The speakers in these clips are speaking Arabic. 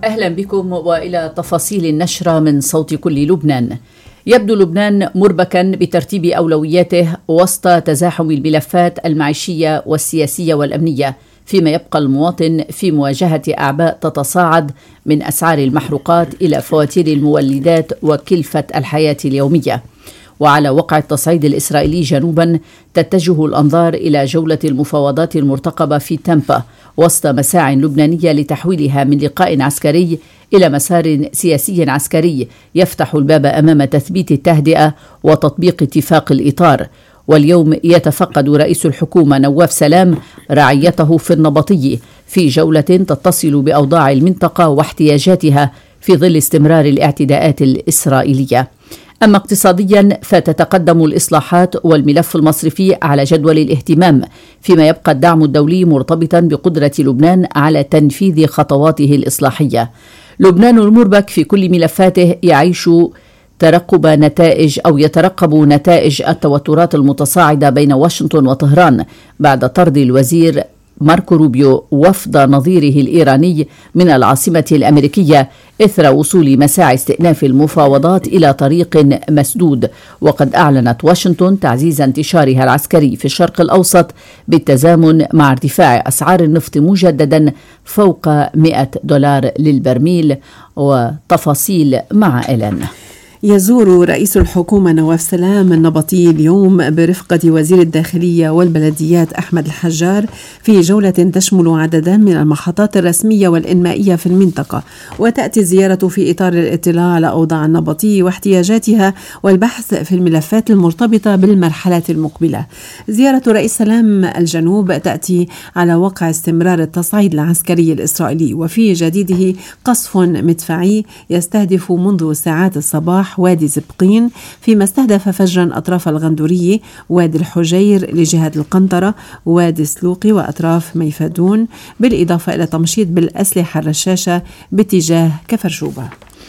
أهلا بكم وإلى تفاصيل النشرة من صوت كل لبنان. يبدو لبنان مربكا بترتيب أولوياته وسط تزاحم الملفات المعيشية والسياسية والأمنية، فيما يبقى المواطن في مواجهة أعباء تتصاعد من أسعار المحروقات إلى فواتير المولدات وكلفة الحياة اليومية. وعلى وقع التصعيد الإسرائيلي جنوبا تتجه الأنظار إلى جولة المفاوضات المرتقبة في تامبا وسط مساع لبنانية لتحويلها من لقاء عسكري إلى مسار سياسي عسكري يفتح الباب أمام تثبيت التهدئة وتطبيق اتفاق الإطار. واليوم يتفقد رئيس الحكومة نواف سلام رعيته في النبطي في جولة تتصل بأوضاع المنطقة واحتياجاتها في ظل استمرار الاعتداءات الإسرائيلية. أما اقتصاديا فتتقدم الإصلاحات والملف المصرفي على جدول الاهتمام، فيما يبقى الدعم الدولي مرتبطا بقدرة لبنان على تنفيذ خطواته الإصلاحية. لبنان المربك في كل ملفاته يعيش يترقب نتائج التوترات المتصاعدة بين واشنطن وطهران بعد طرد الوزير ماركو روبيو وفد نظيره الإيراني من العاصمة الأمريكية إثر وصول مساعي استئناف المفاوضات إلى طريق مسدود. وقد أعلنت واشنطن تعزيز انتشارها العسكري في الشرق الأوسط بالتزامن مع ارتفاع أسعار النفط مجددا فوق $100 للبرميل. وتفاصيل مع إلان. يزور رئيس الحكومة نواف سلام النبطي اليوم برفقة وزير الداخلية والبلديات أحمد الحجار في جولة تشمل عددا من المحطات الرسمية والإنمائية في المنطقة. وتأتي الزيارة في إطار الاطلاع على أوضاع النبطي واحتياجاتها والبحث في الملفات المرتبطة بالمرحلة المقبلة. زيارة رئيس سلام الجنوب تأتي على وقع استمرار التصعيد العسكري الإسرائيلي وفي جديده قصف مدفعي يستهدف منذ ساعات الصباح وادي زبقين، فيما استهدف فجرا أطراف الغندورية، وادي الحجير لجهة القنطرة، وادي سلوقي وأطراف ميفادون، بالإضافة إلى تمشيط بالأسلحة الرشاشة باتجاه كفرشوبة.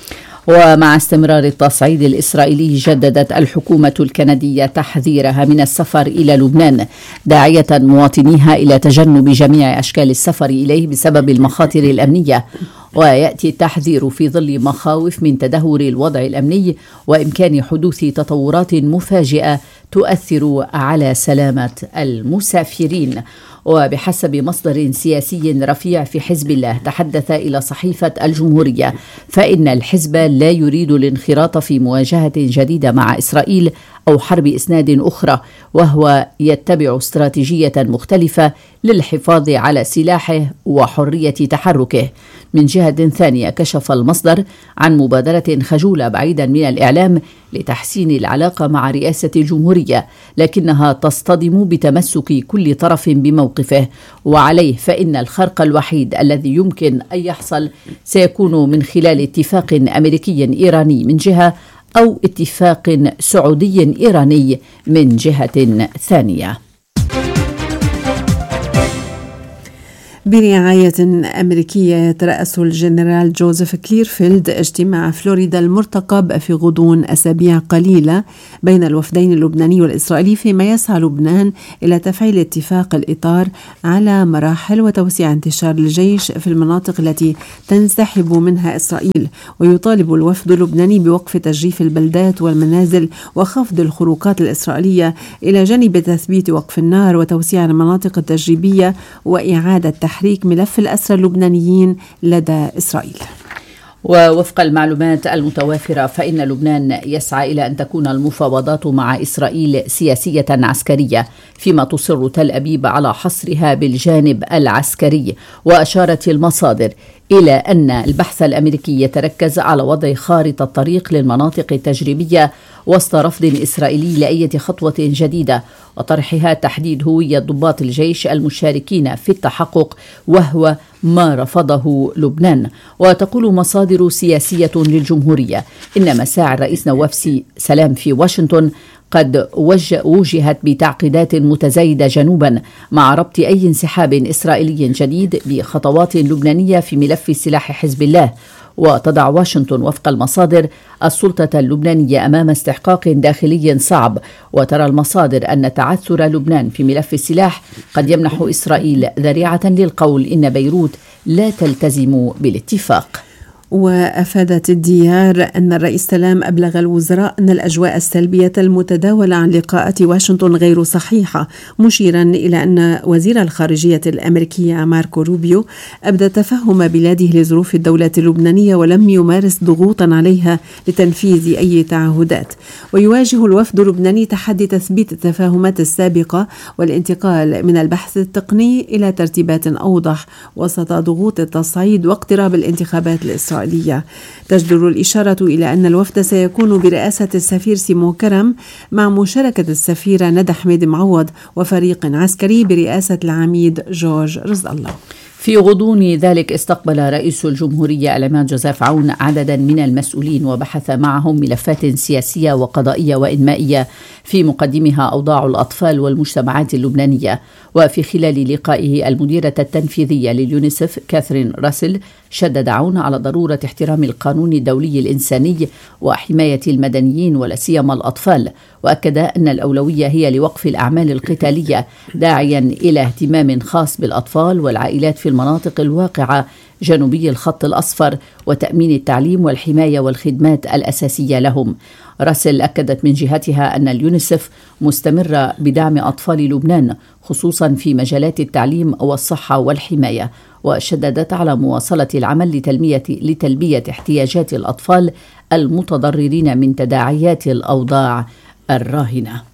ومع استمرار التصعيد الإسرائيلي جددت الحكومة الكندية تحذيرها من السفر إلى لبنان، داعية مواطنيها إلى تجنب جميع أشكال السفر إليه بسبب المخاطر الأمنية. ويأتي التحذير في ظل مخاوف من تدهور الوضع الأمني وإمكان حدوث تطورات مفاجئة تؤثر على سلامة المسافرين. وبحسب مصدر سياسي رفيع في حزب الله تحدث إلى صحيفة الجمهورية فإن الحزب لا يريد الانخراط في مواجهة جديدة مع إسرائيل أو حرب إسناد أخرى، وهو يتبع استراتيجية مختلفة للحفاظ على سلاحه وحرية تحركه. من جهة ثانية كشف المصدر عن مبادرة خجولة بعيدا من الإعلام لتحسين العلاقة مع رئاسة الجمهورية، لكنها تصطدم بتمسك كل طرف بموقفه، وعليه فإن الخرق الوحيد الذي يمكن أن يحصل سيكون من خلال اتفاق أمريكي إيراني من جهة أو اتفاق سعودي إيراني من جهة ثانية. برعاية أمريكية يترأس الجنرال جوزيف كليرفيلد اجتماع فلوريدا المرتقب في غضون أسابيع قليلة بين الوفدين اللبناني والإسرائيلي، فيما يسعى لبنان إلى تفعيل اتفاق الإطار على مراحل وتوسيع انتشار الجيش في المناطق التي تنسحب منها إسرائيل. ويطالب الوفد اللبناني بوقف تجريف البلدات والمنازل وخفض الخروقات الإسرائيلية إلى جانب تثبيت وقف النار وتوسيع المناطق التجريبية وإعادة تحريك ملف الأسرى اللبنانيين لدى إسرائيل. ووفق المعلومات المتوافرة فإن لبنان يسعى إلى أن تكون المفاوضات مع إسرائيل سياسية عسكرية، فيما تصر تل أبيب على حصرها بالجانب العسكري. وأشارت المصادر إلى أن البحث الأمريكي يتركز على وضع خارطة طريق للمناطق التجريبية وسط رفض إسرائيلي لأي خطوة جديدة، وطرحها تحديد هوية ضباط الجيش المشاركين في التحقق، وهو ما رفضه لبنان. وتقول مصادر سياسية للجمهورية إن مساعي الرئيس نواف سلام في واشنطن قد وجهت بتعقيدات متزايدة جنوبا مع ربط أي انسحاب إسرائيلي جديد بخطوات لبنانية في ملف سلاح حزب الله. وتضع واشنطن وفق المصادر السلطة اللبنانية أمام استحقاق داخلي صعب. وترى المصادر أن تعثر لبنان في ملف السلاح قد يمنح إسرائيل ذريعة للقول إن بيروت لا تلتزم بالاتفاق. وأفادت الديار أن الرئيس سلام أبلغ الوزراء أن الأجواء السلبية المتداولة عن لقاءات واشنطن غير صحيحة، مشيرا إلى أن وزير الخارجية الأمريكي ماركو روبيو أبدى تفهم بلاده لظروف الدولة اللبنانية ولم يمارس ضغوطا عليها لتنفيذ أي تعهدات. ويواجه الوفد اللبناني تحدي تثبيت التفاهمات السابقة والانتقال من البحث التقني إلى ترتيبات أوضح وسط ضغوط التصعيد واقتراب الانتخابات الإسرائيلية. تجدر الإشارة إلى أن الوفد سيكون برئاسة السفير سيمو كرم مع مشاركة السفيرة ندى حميد معوض وفريق عسكري برئاسة العميد جورج رزق الله. في غضون ذلك استقبل رئيس الجمهورية العماد جوزيف عون عددا من المسؤولين وبحث معهم ملفات سياسية وقضائية وإنمائية في مقدمها أوضاع الأطفال والمجتمعات اللبنانية. وفي خلال لقائه المديرة التنفيذية لليونيسف كاثرين راسل شدد عون على ضرورة احترام القانون الدولي الإنساني وحماية المدنيين ولا سيما الأطفال، وأكد أن الأولوية هي لوقف الأعمال القتالية، داعيا إلى اهتمام خاص بالأطفال والعائلات في المناطق الواقعة جنوبي الخط الأصفر وتأمين التعليم والحماية والخدمات الأساسية لهم. راسل أكدت من جهتها أن اليونيسف مستمرة بدعم أطفال لبنان خصوصا في مجالات التعليم والصحة والحماية، وشددت على مواصلة العمل لتلبية احتياجات الأطفال المتضررين من تداعيات الأوضاع الراهنة.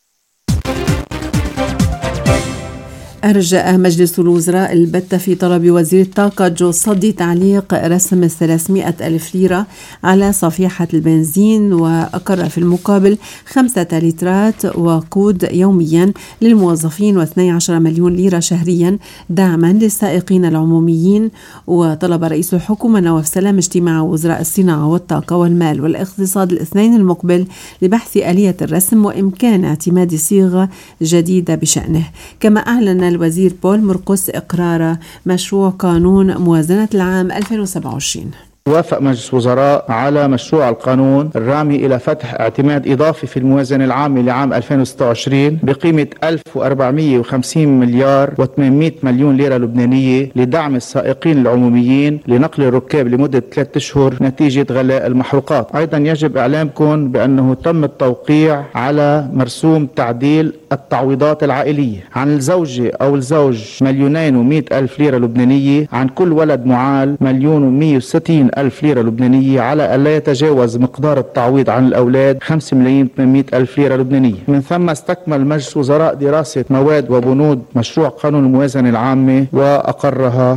أرجأ مجلس الوزراء البت في طلب وزير الطاقة جو صدي تعليق رسم 300 ألف ليرة على صفيحة البنزين، وأقر في المقابل 5 لترات وقود يوميا للموظفين و12 مليون ليرة شهريا دعما للسائقين العموميين. وطلب رئيس الحكومة نواف سلام اجتماع وزراء الصناعة والطاقة والمال والاقتصاد الاثنين المقبل لبحث آلية الرسم وإمكان اعتماد صيغة جديدة بشأنه. كما أعلن الوزير بول مرقس إقرار مشروع قانون موازنة العام 2027. وافق مجلس وزراء على مشروع القانون الرامي إلى فتح اعتماد إضافي في الموازنة العامة لعام 2026 بقيمة 1450 مليار و800 مليون ليرة لبنانية لدعم السائقين العموميين لنقل الركاب لمدة 3 أشهر نتيجة غلاء المحروقات. أيضا يجب إعلامكم بأنه تم التوقيع على مرسوم تعديل التعويضات العائلية عن الزوجة أو الزوج 2,100,000 ليرة لبنانية، عن كل ولد معال 1,160,000 ليرة لبنانية، على ألا يتجاوز مقدار التعويض عن الأولاد 5,800,000 ليرة لبنانية. من ثم استكمل مجلس وزراء دراسة مواد وبنود مشروع قانون الموازنة العامة وأقرها.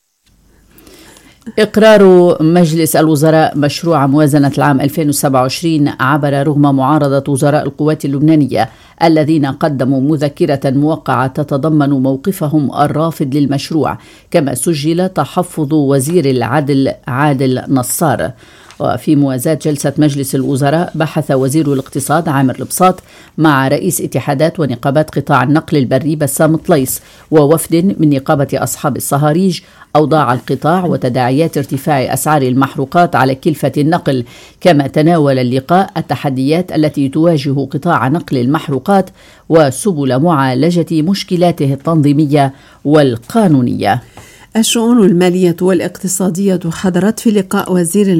إقرار مجلس الوزراء مشروع موازنة العام 2027 عبر رغم معارضة وزراء القوات اللبنانية الذين قدموا مذكرة موقعة تتضمن موقفهم الرافض للمشروع، كما سجل تحفظ وزير العدل عادل نصار. وفي موازاة جلسة مجلس الوزراء بحث وزير الاقتصاد عامر البساط مع رئيس اتحادات ونقابات قطاع النقل البري بسام طليس ووفد من نقابة أصحاب الصهاريج أوضاع القطاع وتداعيات ارتفاع أسعار المحروقات على كلفة النقل. كما تناول اللقاء التحديات التي تواجه قطاع نقل المحروقات وسبل معالجة مشكلاته التنظيمية والقانونية. الشؤون المالية والاقتصادية حضرت في لقاء وزير